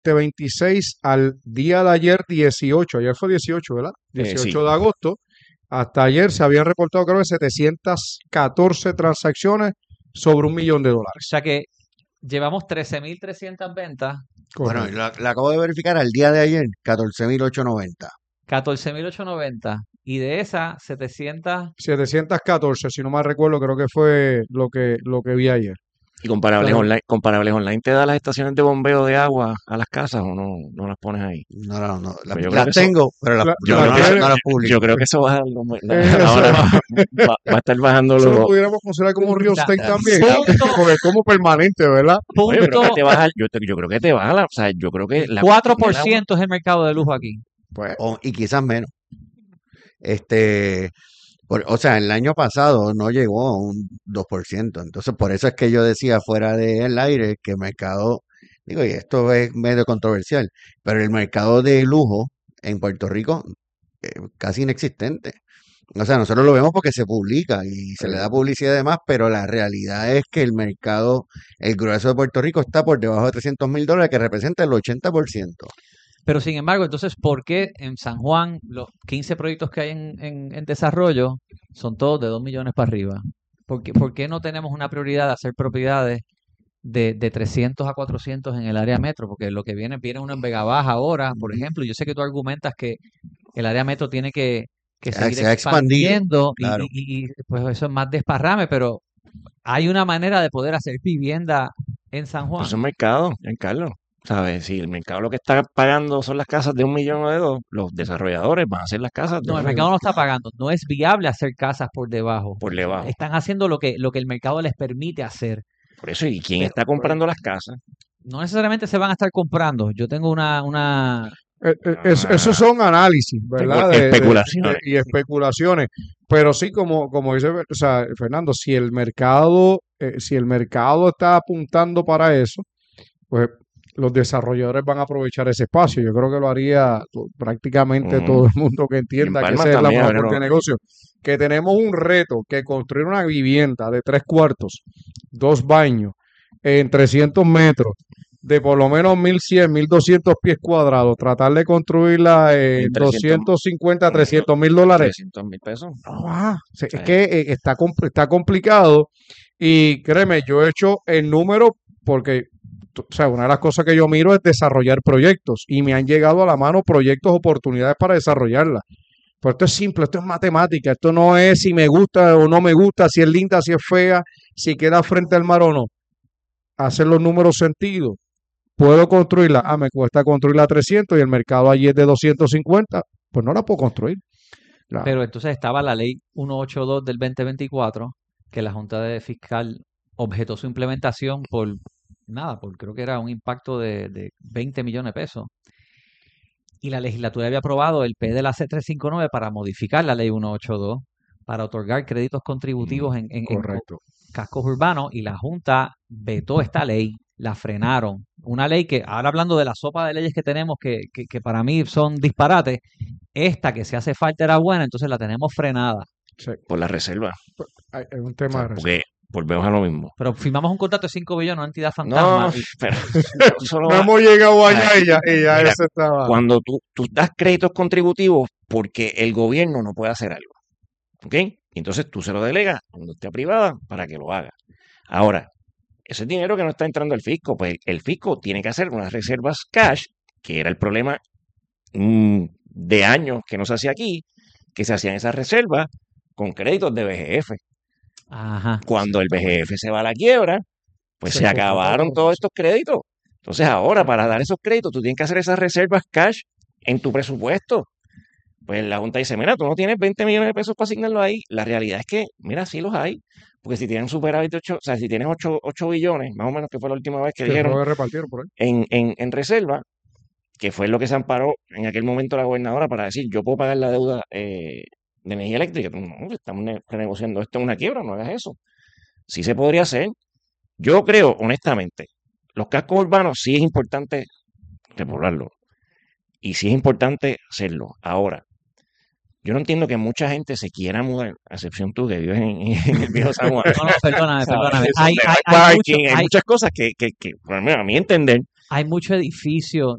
26 al día de ayer 18, ayer fue 18, ¿verdad? 18 Sí. de agosto, hasta ayer se habían reportado creo que 714 transacciones sobre $1 millón. O sea que llevamos 13.300 ventas, Bueno, Correcto. la acabo de verificar al día de ayer, 14.890. 14.890, y de esas 714, si no mal recuerdo, creo que fue lo que vi ayer. ¿Y comparables Entonces, online te da las estaciones de bombeo de agua a las casas o no las pones ahí? No, Pues yo creo las que eso, tengo, pero la- yo la creo que eso, tiene- no las publico. yo creo que eso va eso, ahora va a estar bajando eso lo los. pudiéramos considerar como un real Da- estate también, punto, porque es como permanente, ¿verdad? Oye, pero que punto te baja, yo creo que te baja, o sea, yo creo que la 4% es el mercado de lujo aquí. Pues, Y quizás menos. O sea, el año pasado no llegó a un 2%. Entonces, por eso es que yo decía fuera del aire que el mercado, digo, y esto es medio controversial, pero el mercado de lujo en Puerto Rico casi inexistente. O sea, nosotros lo vemos porque se publica y se le da publicidad y demás, pero la realidad es que el mercado, el grueso de Puerto Rico está por debajo de $300,000, que representa el 80%. Pero sin embargo, entonces, ¿por qué en San Juan los 15 proyectos que hay en desarrollo son todos de 2 millones para arriba? ¿Por qué no tenemos una prioridad de hacer propiedades de 300 a 400 en el área metro? Porque lo que viene uno en Vega Baja ahora, por ejemplo. Yo sé que tú argumentas que el área metro tiene que seguir Se ha expandido, expandiendo claro. y pues eso es más desparrame, pero hay una manera de poder hacer vivienda en San Juan. Pues es un mercado, Giancarlo. ¿Sabes? Si el mercado lo que está pagando son las casas de 1 millón o de 2, los desarrolladores van a hacer las casas de No, el mercado no está pagando. No es viable hacer casas por debajo. por debajo. Están haciendo lo que el mercado les permite hacer. Por eso, ¿y quién Pero, está comprando las casas? No necesariamente se van a estar comprando. Yo tengo una esos son análisis, ¿verdad? Especulaciones. Y especulaciones. Pero sí, como dice, o sea, Fernando, si el mercado está apuntando para eso, pues los desarrolladores van a aprovechar ese espacio. Yo creo que lo haría prácticamente todo el mundo que entienda que Palmas esa es la también, mejor pero- oportunidad de negocio. Que tenemos un reto, que construir una vivienda de 3 cuartos, 2 baños, en 300 metros, de por lo menos 1.100, 1.200 pies cuadrados, tratar de construirla en En 300, 250, $300,000. 300,000 pesos. No va. Es Sí. que está complicado y créeme, yo he hecho el número porque, o sea, una de las cosas que yo miro es desarrollar proyectos y me han llegado a la mano proyectos, oportunidades para desarrollarla. Pero esto es simple, esto es matemática, esto no es si me gusta o no me gusta, si es linda, si es fea, si queda frente al mar o no. Hacer los números sentido. ¿Puedo construirla? Me cuesta construirla a 300 y el mercado allí es de 250, pues no la puedo construir. Pero entonces estaba la ley 182 del 2024, que la Junta de Fiscal objetó su implementación por creo que era un impacto de 20 millones de pesos. Y la legislatura había aprobado el P de la C359 para modificar la ley 182, para otorgar créditos contributivos en Correcto. cascos urbanos, y la Junta vetó esta ley, la frenaron. Una ley que, ahora hablando de la sopa de leyes que tenemos, que para mí son disparates, esta que si hace falta era buena, entonces la tenemos frenada. Sí, Por la reserva. es un tema de reserva. Porque volvemos a lo mismo. Pero firmamos un contrato de 5 billones, una entidad fantasma. No, pero solo No va- hemos llegado allá y ya Mira, eso estaba. cuando tú das créditos contributivos porque el gobierno no puede hacer algo. ¿Ok? Y entonces tú se lo delegas a una entidad privada para que lo haga. Ahora, ese dinero que no está entrando al fisco, pues el fisco tiene que hacer unas reservas cash, que era el problema de años que no se hacía aquí, que se hacían esas reservas con créditos de BGF. Ajá. Cuando el BGF se va a la quiebra, pues Se se fue acabaron todo. todos estos créditos. Entonces ahora, para dar esos créditos, tú tienes que hacer esas reservas cash en tu presupuesto. Pues la Junta dice, mira, tú no tienes 20 millones de pesos para asignarlo ahí. La realidad es que, mira, sí los hay. Porque si tienen superávit de 8, o sea, si tienes 8 billones, más o menos que fue la última vez que Que fue dijeron que repartieron por ahí. en reserva, que fue lo que se amparó en aquel momento la gobernadora para decir, yo puedo pagar la deuda de energía eléctrica. No, estamos renegociando esto en una quiebra, no hagas eso. Sí se podría hacer. Yo creo, honestamente, los cascos urbanos sí es importante repoblarlo. Y sí es importante hacerlo. Ahora, yo no entiendo que mucha gente se quiera mudar, a excepción tú que vives en el viejo San Juan. No, perdóname. ¿Sabes? Hay Hay mucho- muchas cosas que, por lo menos a mi entender, hay mucho edificio